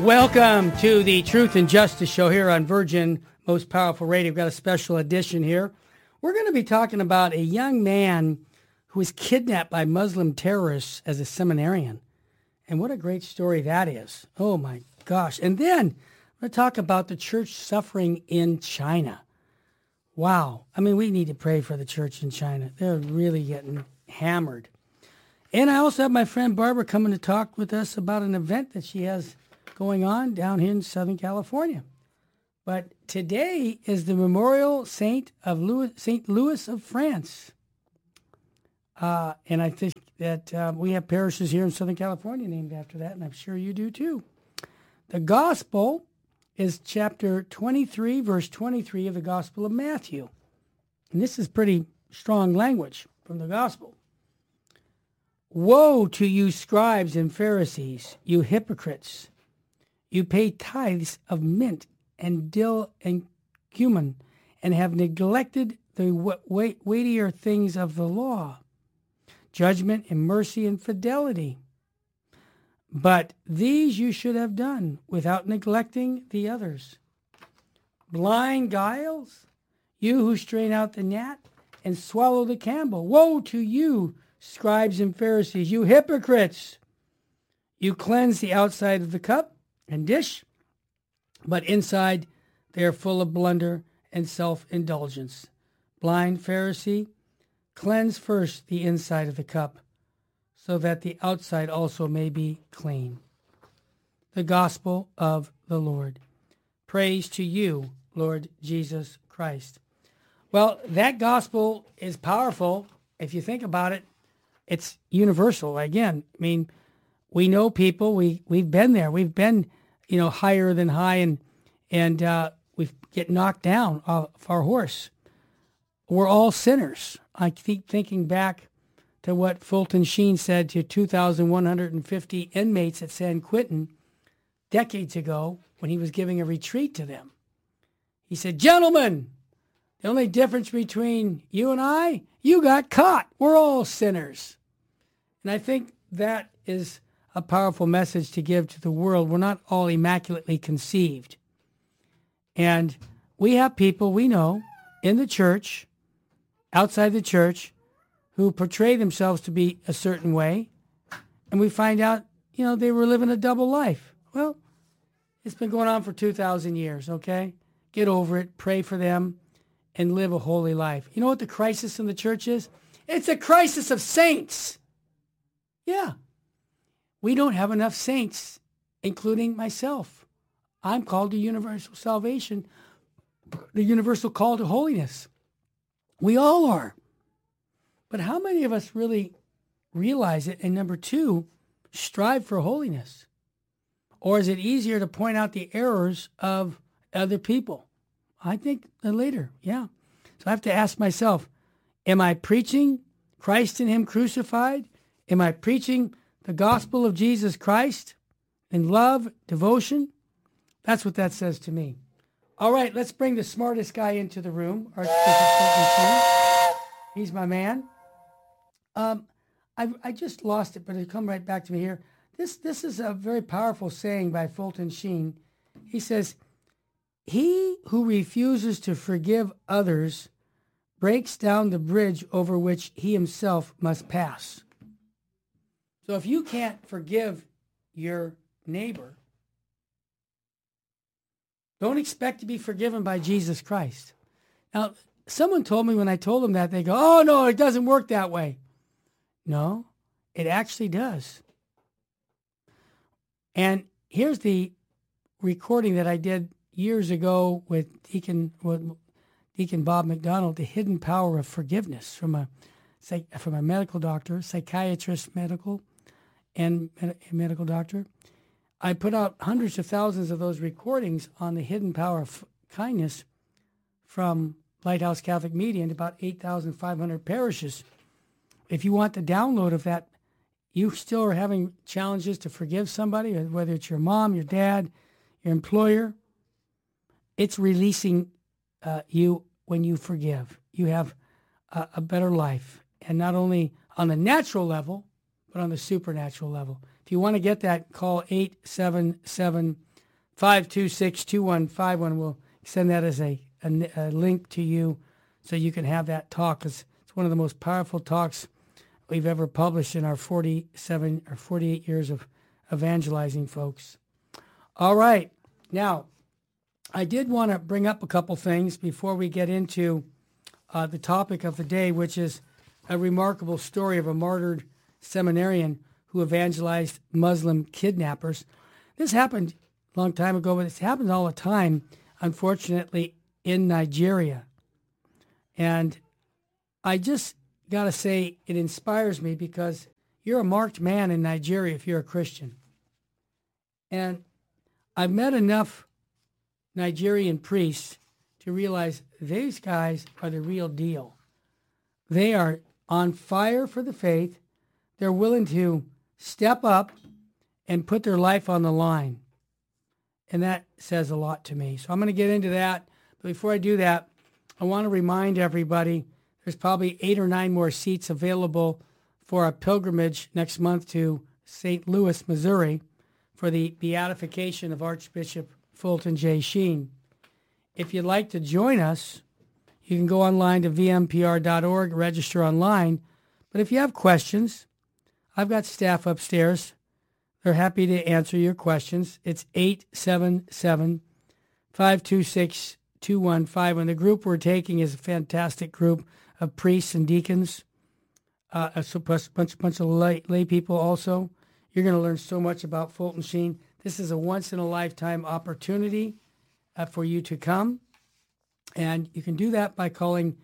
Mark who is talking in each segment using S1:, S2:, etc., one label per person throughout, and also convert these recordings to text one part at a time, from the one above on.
S1: Welcome to the Truth and Justice Show here on Virgin Most Powerful Radio. We've got a special edition here. We're going to be talking about a young man who was kidnapped by Muslim terrorists as a seminarian. And what a great story that is. Oh my gosh. And then we're going to talk about the church suffering in China. Wow. I mean, we need to pray for the church in China. They're really getting hammered. And I also have my friend Barbara coming to talk with us about an event that she has going on down here in Southern California. But today is the Memorial Saint Louis of France. And I think that we have parishes here in Southern California named after that, and I'm sure you do too. The Gospel is chapter 23, verse 23 of the Gospel of Matthew. And this is pretty strong language from the Gospel. Woe to you, scribes and Pharisees, you hypocrites! You pay tithes of mint and dill and cumin, and have neglected the weightier things of the law, judgment and mercy and fidelity. But these you should have done without neglecting the others. Blind guiles, you who strain out the gnat and swallow the camel. Woe to you, scribes and Pharisees, you hypocrites! You cleanse the outside of the cup and dish, but inside they are full of blunder and self-indulgence. Blind Pharisee, cleanse first the inside of the cup, so that the outside also may be clean. The Gospel of the Lord. Praise to you, Lord Jesus Christ. Well, that gospel is powerful. If you think about it, it's universal. Again, I mean, we know people, we've been there. We've been, higher than high, and we get knocked down off our horse. We're all sinners. I keep thinking back to what Fulton Sheen said to 2,150 inmates at San Quentin decades ago when he was giving a retreat to them. He said, "Gentlemen, the only difference between you and I, you got caught. We're all sinners." And I think that is a powerful message to give to the world. We're not all immaculately conceived. And we have people we know in the church, outside the church, who portray themselves to be a certain way. And we find out, they were living a double life. Well, it's been going on for 2,000 years, okay? Get over it, pray for them, and live a holy life. You know what the crisis in the church is? It's a crisis of saints. Yeah. We don't have enough saints, including myself. I'm called to universal salvation, the universal call to holiness. We all are. But how many of us really realize it? And number two, strive for holiness? Or is it easier to point out the errors of other people? I think the later, yeah. So I have to ask myself, am I preaching Christ and Him crucified? Am I preaching the gospel of Jesus Christ in love, devotion? That's what that says to me. All right, let's bring the smartest guy into the room. He's my man. I just lost it, but it'll come right back to me here. This is a very powerful saying by Fulton Sheen. He says, "He who refuses to forgive others breaks down the bridge over which he himself must pass." So if you can't forgive your neighbor, don't expect to be forgiven by Jesus Christ. Now, someone told me when I told them that, they go, "Oh, no, it doesn't work that way." No, it actually does. And here's the recording that I did years ago with Deacon Bob McDonald, The Hidden Power of Forgiveness, from a medical doctor, psychiatrist, medical doctor. I put out hundreds of thousands of those recordings on the hidden power of kindness from Lighthouse Catholic Media in about 8,500 parishes. If you want the download of that, you still are having challenges to forgive somebody, whether it's your mom, your dad, your employer, it's releasing you when you forgive. You have a better life, and not only on the natural level, but on the supernatural level. If you want to get that, call 877 526-2151. We'll send that as a link to you so you can have that talk. It's one of the most powerful talks we've ever published in our 47 or 48 years of evangelizing, folks. All right. Now, I did want to bring up a couple things before we get into the topic of the day, which is a remarkable story of a martyred seminarian who evangelized Muslim kidnappers. This happened a long time ago, but it happens all the time, unfortunately, in Nigeria. And I just got to say it inspires me because you're a marked man in Nigeria if you're a Christian. And I've met enough Nigerian priests to realize these guys are the real deal. They are on fire for the faith. They're willing to step up and put their life on the line. And that says a lot to me. So I'm going to get into that. But before I do that, I want to remind everybody there's probably 8 or 9 more seats available for a pilgrimage next month to St. Louis, Missouri, for the beatification of Archbishop Fulton J. Sheen. If you'd like to join us, you can go online to vmpr.org, register online. But if you have questions, I've got staff upstairs. They're happy to answer your questions. It's 877-526-2151. The group we're taking is a fantastic group of priests and deacons, a bunch of lay people also. You're going to learn so much about Fulton Sheen. This is a once-in-a-lifetime opportunity for you to come. And you can do that by calling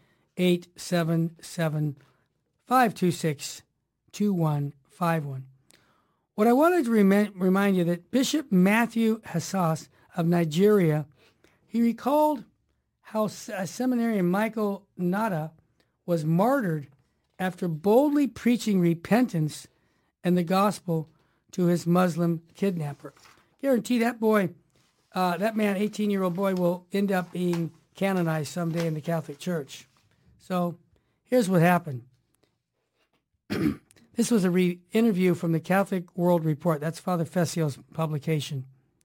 S1: 877-526-2151. What I wanted to remind you that Bishop Matthew Hassas of Nigeria, he recalled how seminarian Michael Nada was martyred after boldly preaching repentance and the gospel to his Muslim kidnapper. Guarantee that boy, that man, 18-year-old boy, will end up being canonized someday in the Catholic Church. So here's what happened. This was a interview from the Catholic World Report. That's Father Fessio's publication.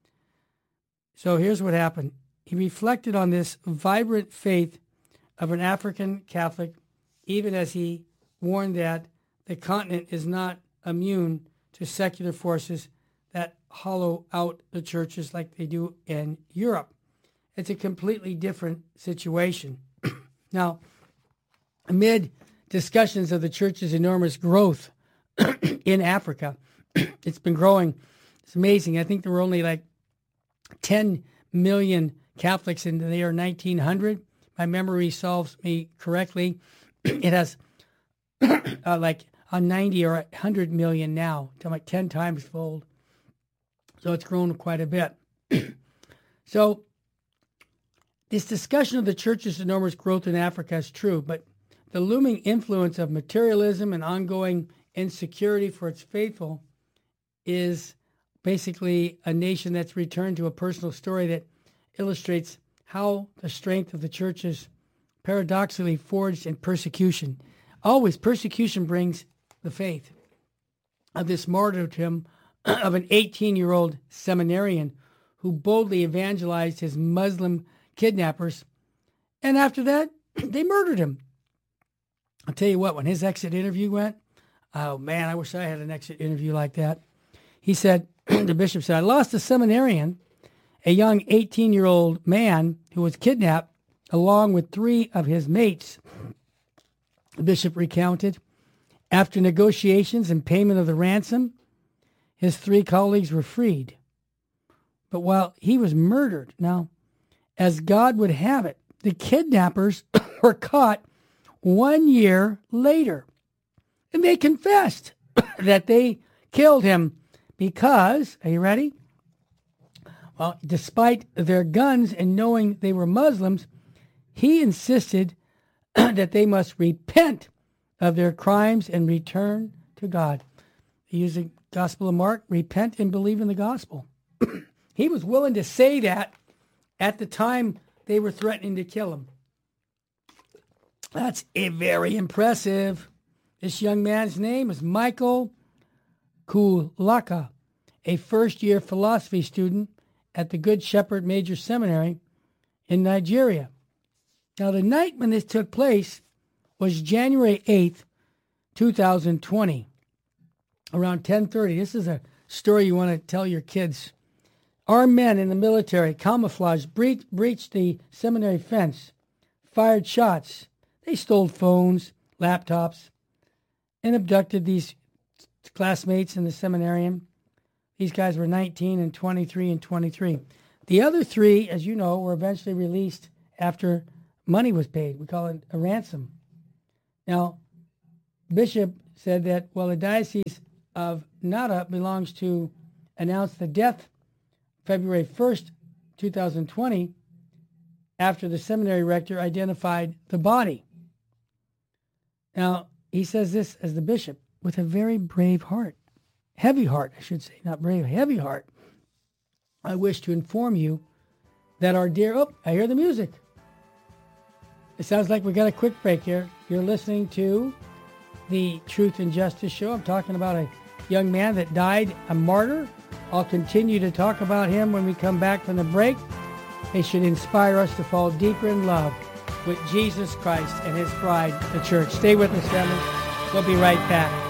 S1: So here's what happened. He reflected on this vibrant faith of an African Catholic, even as he warned that the continent is not immune to secular forces that hollow out the churches like they do in Europe. It's a completely different situation. Now, amid discussions of the church's enormous growth in Africa, it's been growing. It's amazing. I think there were only like 10 million Catholics in the year 1900. My memory serves me correctly. It has like a 90 or 100 million now, to like 10 times fold. So it's grown quite a bit. So this discussion of the church's enormous growth in Africa is true, but the looming influence of materialism and ongoing insecurity for its faithful is basically a nation that's returned to a personal story that illustrates how the strength of the church is paradoxically forged in persecution. Always persecution brings the faith. Of this martyrdom of an 18-year-old seminarian who boldly evangelized his Muslim kidnappers, and after that, they murdered him. I'll tell you what, when his exit interview went, oh man, I wish I had an exit interview like that. He said, the bishop said, I lost a seminarian, a young 18-year-old man who was kidnapped along with 3 of his mates. The bishop recounted, after negotiations and payment of the ransom, his 3 colleagues were freed. But while he was murdered, now, as God would have it, the kidnappers were caught 1 year later. And they confessed that they killed him because, are you ready? Well, despite their guns and knowing they were Muslims, he insisted that they must repent of their crimes and return to God. Using Gospel of Mark, repent and believe in the gospel. He was willing to say that at the time they were threatening to kill him. That's very impressive. This young man's name is Michael Kulaka, a first-year philosophy student at the Good Shepherd Major Seminary in Nigeria. Now, the night when this took place was January 8th, 2020, around 10:30. This is a story you want to tell your kids. Armed men in the military, camouflage, breached the seminary fence, fired shots. They stole phones, laptops, and abducted these classmates in the seminarium. These guys were 19 and 23 and 23. The other three, as you know, were eventually released after money was paid. We call it a ransom. Now, Bishop said that, well, the Diocese of Nara belongs to announce the death February 1st, 2020, after the seminary rector identified the body. Now, he says this as the bishop, with a very brave heart, heavy heart, I should say, not brave, heavy heart. I wish to inform you that our dear, I hear the music. It sounds like we got a quick break here. You're listening to the Truth and Justice Show. I'm talking about a young man that died, a martyr. I'll continue to talk about him when we come back from the break. It should inspire us to fall deeper in love with Jesus Christ and his bride, the church. Stay with us, family. We'll be right back.